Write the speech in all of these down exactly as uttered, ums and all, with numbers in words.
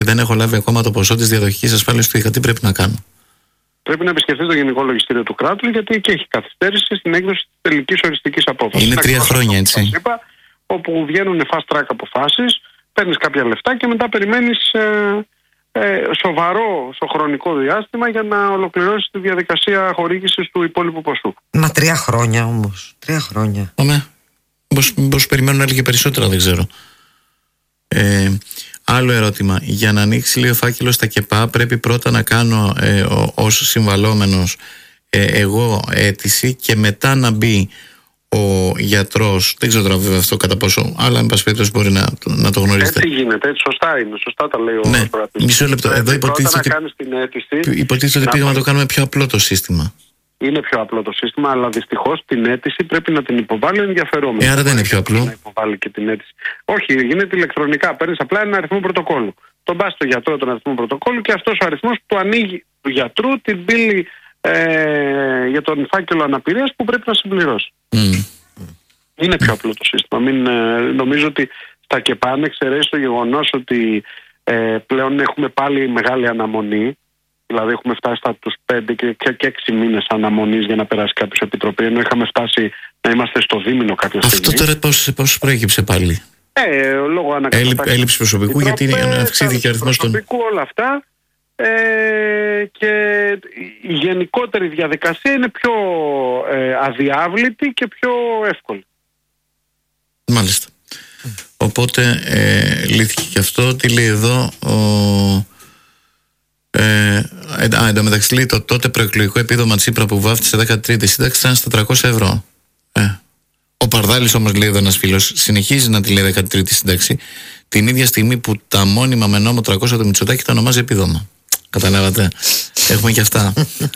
Δεν έχω λάβει ακόμα το ποσό της διαδοχικής ασφάλειας του ΙΧΑ. Τι πρέπει να κάνω? Πρέπει να επισκεφτεί το Γενικό Λογιστήριο του κράτους, γιατί και έχει καθυστέρηση στην έκδοση της τελικής οριστικής απόφασης. Είναι τρία χρόνια, έτσι. Είπα, όπου βγαίνουν fast track αποφάσεις, παίρνεις κάποια λεφτά και μετά περιμένεις ε, ε, σοβαρό στο χρονικό διάστημα για να ολοκληρώσεις τη διαδικασία χορήγησης του υπόλοιπου ποσού. Μα τρία χρόνια όμως. Τρία χρόνια. Αμέ. Μήπως περιμένουν άλλοι και περισσότερα, δεν ξέρω. Ε, άλλο ερώτημα. Για να ανοίξει λίγο φάκελο στα ΚΕΠΑ, πρέπει πρώτα να κάνω ε, ως συμβαλόμενος ε, εγώ αίτηση και μετά να μπει ο γιατρός. Δεν ξέρω τώρα βέβαια αυτό κατά πόσο, αλλά εν πάση περιπτώσει μπορεί να, να το γνωρίζετε. Έτσι γίνεται, έτσι σωστά είναι, σωστά τα λέει ο ναι. Πρατής. Μισό λεπτό. Εδώ υποτίθεται ότι, υποτίθεται ότι πήγαμε να το κάνουμε πιο απλό το σύστημα. Είναι πιο απλό το σύστημα, αλλά δυστυχώς την αίτηση πρέπει να την υποβάλει ο ενδιαφερόμενος. Ε, άρα δεν είναι πιο απλό. Να υποβάλει και την αίτηση. Όχι, γίνεται ηλεκτρονικά. Παίρνεις απλά ένα αριθμό πρωτοκόλλου. Τον πας στο γιατρό τον αριθμό πρωτοκόλλου και αυτός ο αριθμός του ανοίγει του γιατρού την πύλη ε, για τον φάκελο αναπηρίας που πρέπει να συμπληρώσει. Mm. Είναι πιο απλό το σύστημα. Μην, ε, νομίζω ότι στα ΚΕΠΑ, αν εξαιρέσει το γεγονός ότι ε, πλέον έχουμε πάλι μεγάλη αναμονή. Δηλαδή έχουμε φτάσει στα τους πέντε και, και, και έξι μήνες αναμονής για να περάσει κάποιος επιτροπή, ενώ είχαμε φτάσει να είμαστε στο δίμηνο κάποια στιγμή. Αυτό τώρα πώς, πώς προέκυψε πάλι? Ε, λόγω ανακαταστάσεως. Έλλειψη προσωπικού, γιατί αυξήθηκε ο αριθμός των... προσωπικού, όλα αυτά. Ε, και η γενικότερη διαδικασία είναι πιο ε, αδιάβλητη και πιο εύκολη. Μάλιστα. Οπότε ε, λύθηκε και αυτό. Τι λέει εδώ ο... Ε, α, εν τω μεταξύ λέει το τότε προεκλογικό επίδομα Τσίπρα που βάφτισε δέκατη τρίτη σύνταξη ήταν στα τριακόσια ευρώ. Ε. Ο Παρδάλης όμως, λέει εδώ ένας φίλος, συνεχίζει να τη λέει δέκατη τρίτη σύνταξη την ίδια στιγμή που τα μόνιμα με νόμο τριακόσια το Μητσοτάκη τα ονομάζει επίδομα. Καταλάβατε? Έχουμε και αυτά.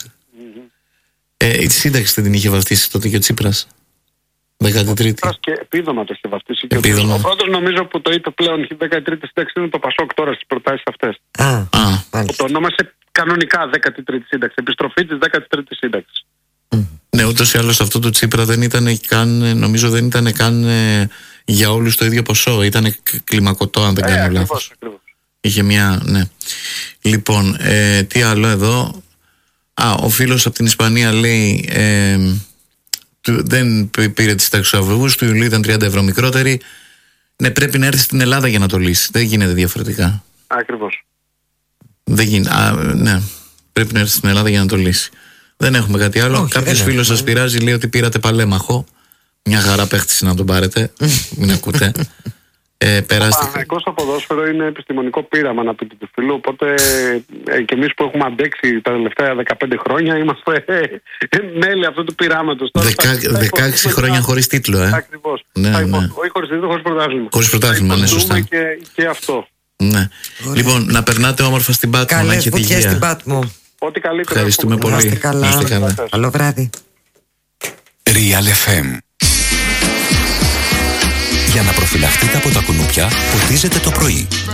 ε, η σύνταξη δεν την είχε βαφτίσει τότε και ο Τσίπρας? δέκατη τρίτη. Και επίδομα το είχε βαφτίσει. Και ο, ο πρώτος νομίζω που το είπε πλέον η δέκατη τρίτη σύνταξη είναι το Πασόκ τώρα στις προτάσεις αυτές. Α, α, το ονόμασε κανονικά δέκατη τρίτη σύνταξη. Επιστροφή της δέκατη τρίτη σύνταξης. Mm. Ναι, ούτως ή άλλως αυτό του Τσίπρα δεν ήταν καν, νομίζω δεν ήταν καν ε, για όλους το ίδιο ποσό. Ήταν κλιμακωτό, αν δεν ε, κάνω λάθος. Είχε μια, ναι. Λοιπόν, ε, τι άλλο εδώ? Α, ο φίλος από την Ισπανία λέει ε, δεν πήρε τις ταξιοδρόμους του Ιουλίου, ήταν τριάντα ευρώ μικρότερη. Ναι, πρέπει να έρθει στην Ελλάδα για να το λύσει. Δεν γίνεται διαφορετικά. Ακριβώς. Δεν γίνεται. Α, ναι, πρέπει να έρθει στην Ελλάδα για να το λύσει. Δεν έχουμε κάτι άλλο. Κάποιος φίλος σας πειράζει, λέει ότι πήρατε παλέμαχο. Μια χαρά παίχτηση να τον πάρετε. Μην ακούτε. Ε, περάστε. Ο Παναθηναϊκός στο ποδόσφαιρο είναι επιστημονικό πείραμα, να πείτε του φίλου. Οπότε ε, και εμείς που έχουμε αντέξει τα τελευταία δεκαπέντε χρόνια είμαστε ε, μέλη αυτού του πειράματος. δεκαέξι χρόνια χωρίς τίτλο, ε. Ακριβώς. Ναι, ναι. Ναι. Όχι χωρίς τίτλο, χωρίς πρωτάθλημα. Χωρίς πρωτάθλημα, ναι, σωστά. Και, και αυτό. Ναι. Λοιπόν, να περνάτε όμορφα στην Πάτμο. Καλές βουτιές στην Πάτμο. Ό,τι καλύτερο. Ευχαριστούμε πολύ. Είστε καλά. Είστε καλά. Καλό βράδυ. Real εφ εμ. Για να προφυλαχτείτε από τα κουνούπια, ποτίζετε το πρωί.